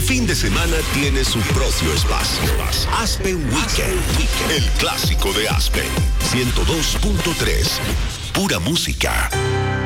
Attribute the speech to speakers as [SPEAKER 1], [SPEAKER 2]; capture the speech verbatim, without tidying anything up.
[SPEAKER 1] fin de semana tiene su propio espacio. Aspen Weekend, el clásico de Aspen. ciento dos punto tres, pura música.